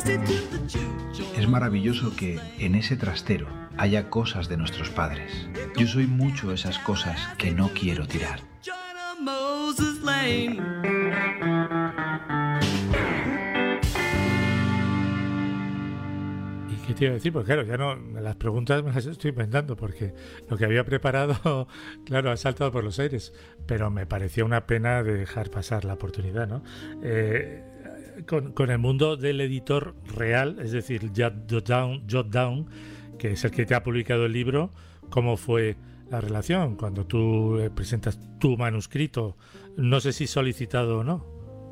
Es maravilloso que en ese trastero haya cosas de nuestros padres. Yo soy mucho esas cosas que no quiero tirar. ¿Qué te iba a decir? Pues claro, ya no, las preguntas me las estoy inventando porque lo que había preparado, claro, ha saltado por los aires, pero me parecía una pena dejar pasar la oportunidad, ¿no? Con el mundo del editor real, es decir, Jotdown, que es el que te ha publicado el libro, ¿cómo fue la relación cuando tú presentas tu manuscrito? No sé si solicitado o no.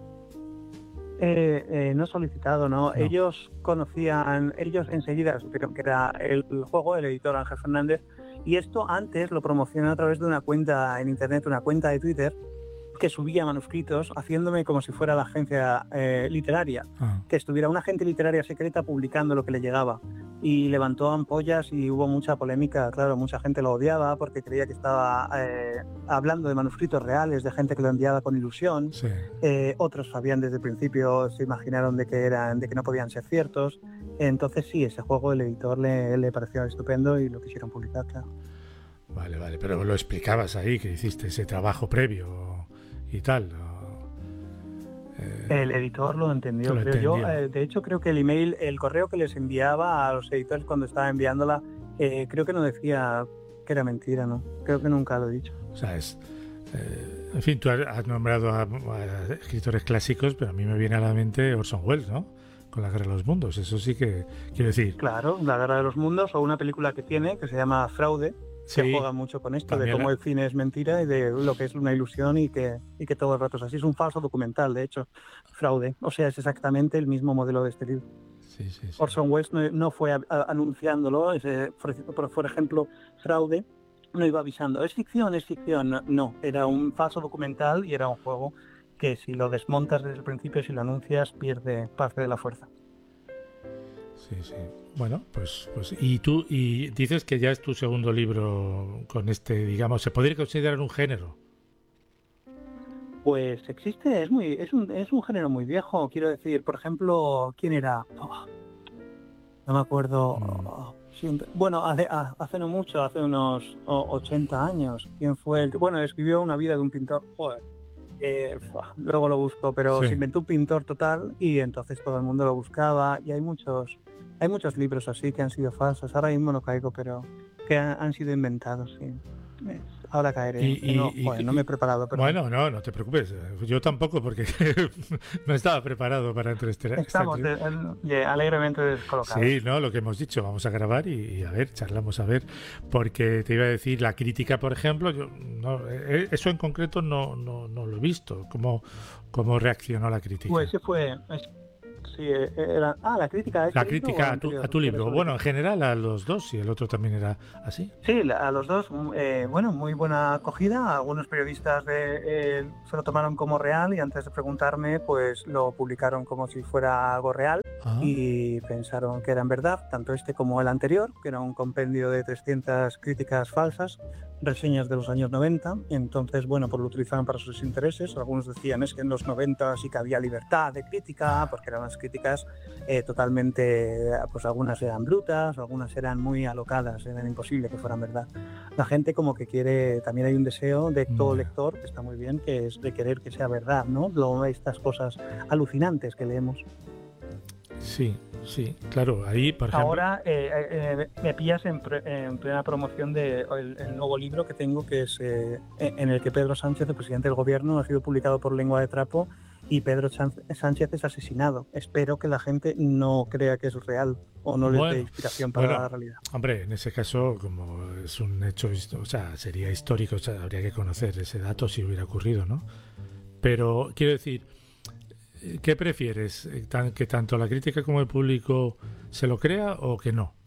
No solicitado, ¿no? Ellos enseguida supieron que era el juego, el editor Ángel Fernández, y esto antes lo promocioné a través de una cuenta en internet, una cuenta de Twitter, que subía manuscritos haciéndome como si fuera la agencia literaria, que estuviera una agente literaria secreta publicando lo que le llegaba, y levantó ampollas y hubo mucha polémica. Claro, mucha gente lo odiaba porque creía que estaba hablando de manuscritos reales, de gente que lo enviaba con ilusión. Sí. Otros sabían desde el principio, se imaginaron de que no podían ser ciertos. Entonces sí, ese juego el editor le pareció estupendo y lo quisieron publicar, claro. Vale, pero lo explicabas ahí, que hiciste ese trabajo previo y tal. El editor lo entendió, creo yo. De hecho, creo que el correo que les enviaba a los editores cuando estaba enviándola, creo que no decía que era mentira, ¿no? Creo que nunca lo he dicho. O sea, en fin, tú has nombrado a escritores clásicos, pero a mí me viene a la mente Orson Welles, ¿no? Con La Guerra de los Mundos. Eso sí que quiero decir. Claro, La Guerra de los Mundos, o una película que tiene que se llama Fraude, sí, que juega mucho con esto, de cómo el cine es mentira y de lo que es una ilusión y que todo el rato es así. Es un falso documental, de hecho, Fraude. O sea, es exactamente el mismo modelo de este libro. Sí. Orson Welles no fue anunciándolo. Por ejemplo, Fraude no iba avisando, es ficción. No, era un falso documental y era un juego que si lo desmontas desde el principio, si lo anuncias, pierde parte de la fuerza. Sí. Bueno, pues y tú dices que ya es tu segundo libro con este, digamos, ¿se podría considerar un género? Pues existe, es un género muy viejo, quiero decir. Por ejemplo, ¿quién era? No me acuerdo. Bueno, hace no mucho, hace unos 80 años. ¿Quién fue? Bueno, escribió Una vida de un pintor. Joder. Luego lo busco, pero sí, se inventó un pintor total y entonces todo el mundo lo buscaba, y hay muchos libros así que han sido falsos. Ahora mismo no caigo, pero que han sido inventados, sí. Ahora caeré. No me he preparado. Pero... Bueno, no te preocupes. Yo tampoco, porque no estaba preparado para entrevistar. Estamos alegremente descolocados. Sí, no, lo que hemos dicho, vamos a grabar y a ver, charlamos a ver, porque te iba a decir, la crítica, por ejemplo, eso en concreto no lo he visto. ¿Cómo reaccionó la crítica? Pues sí, era la crítica. La crítica a tu libro. Bueno, en general a los dos, y el otro también era así. Sí, a los dos. Bueno, muy buena acogida. Algunos periodistas se lo tomaron como real y antes de preguntarme, pues lo publicaron como si fuera algo real. Y pensaron que era en verdad, tanto este como el anterior, que era un compendio de 300 críticas falsas, reseñas de los años 90. Entonces, bueno, pues lo utilizaron para sus intereses. Algunos decían es que en los 90 sí que había libertad de crítica, porque eran unas críticas totalmente, pues algunas eran brutas, algunas eran muy alocadas, eran imposible que fueran verdad. La gente como que quiere, también hay un deseo de todo lector, que está muy bien, que es de querer que sea verdad, ¿no? Estas cosas alucinantes que leemos. Sí, claro, ahí por ejemplo... Ahora me pillas en plena promoción del nuevo libro que tengo, que es en el que Pedro Sánchez, el presidente del gobierno, ha sido publicado por Lengua de Trapo, y Pedro Sánchez es asesinado. Espero que la gente no crea que es real o no les dé inspiración para la realidad. Hombre, en ese caso, como es un hecho, o sea, sería histórico, o sea, habría que conocer ese dato si hubiera ocurrido, ¿no? Pero quiero decir, ¿qué prefieres? ¿Que tanto la crítica como el público se lo crea o que no?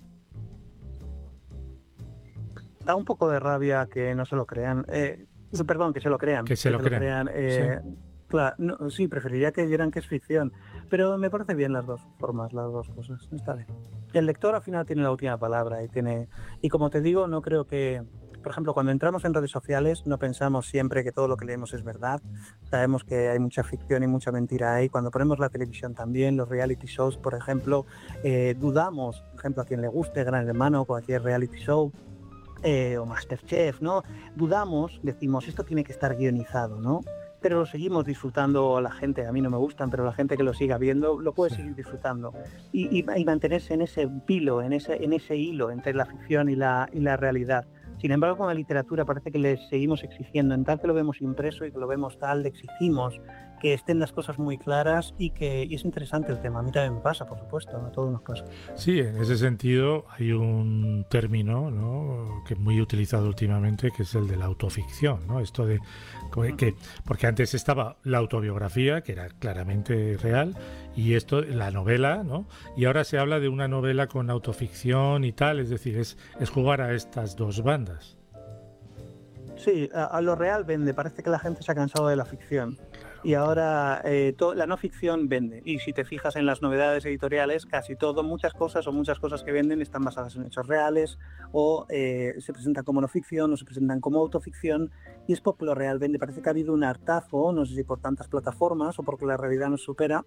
Da un poco de rabia que no se lo crean. Perdón, que se lo crean. Que se lo crean. ¿Sí? Claro, sí, preferiría que vieran que es ficción, pero me parece bien las dos formas, las dos cosas. Está bien. El lector al final tiene la última palabra y como te digo, no creo que... por ejemplo, cuando entramos en redes sociales no pensamos siempre que todo lo que leemos es verdad. Sabemos que hay mucha ficción y mucha mentira ahí. Cuando ponemos la televisión también, los reality shows, por ejemplo, dudamos, por ejemplo, a quien le guste Gran Hermano o cualquier reality show, o Masterchef, ¿no? Dudamos, decimos, esto tiene que estar guionizado, ¿no? Pero lo seguimos disfrutando la gente, a mí no me gustan, pero la gente que lo siga viendo lo puede seguir disfrutando y mantenerse en ese hilo, en ese hilo entre la ficción y la realidad. Sin embargo, con la literatura parece que le seguimos exigiendo, en tal que lo vemos impreso y que lo vemos tal, le exigimos que estén las cosas muy claras y es interesante el tema. A mí también me pasa, por supuesto, a todos nos pasa. Sí, en ese sentido hay un término, ¿no?, que es muy utilizado últimamente, que es el de la autoficción, ¿no? Esto de que porque antes estaba la autobiografía, que era claramente real, y esto, la novela, ¿no? Y ahora se habla de una novela con autoficción y tal, es decir, es jugar a estas dos bandas. Sí, a lo real vende. Parece que la gente se ha cansado de la ficción. Claro. Y ahora la no ficción vende. Y si te fijas en las novedades editoriales, casi todo, muchas cosas que venden están basadas en hechos reales o se presentan como no ficción o se presentan como autoficción. Y es porque lo real vende. Parece que ha habido un hartazgo, no sé si por tantas plataformas o porque la realidad nos supera,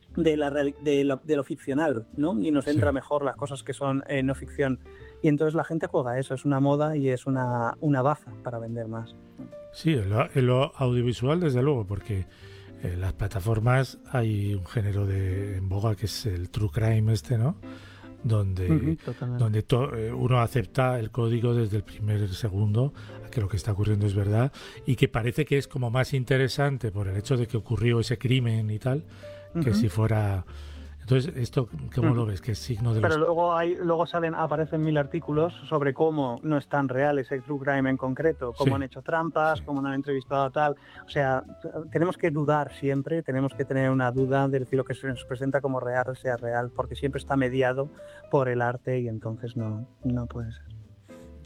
de lo ficcional, ¿no? Y nos entra mejor las cosas que son no ficción. Y entonces la gente juega a eso, es una moda y es una baza para vender más. Sí, en lo audiovisual desde luego, porque en las plataformas hay un género en boga que es el true crime ¿no? Donde uno acepta el código desde el primer segundo, que lo que está ocurriendo es verdad, y que parece que es como más interesante por el hecho de que ocurrió ese crimen y tal, que si fuera... Entonces, ¿esto cómo lo ves? ¿Qué es signo de Pero luego aparecen 1000 artículos sobre cómo no es tan real ese true crime en concreto, cómo han hecho trampas, cómo no han entrevistado a tal. O sea, tenemos que dudar siempre, tenemos que tener una duda de si lo que se nos presenta como real sea real, porque siempre está mediado por el arte y entonces no puede ser.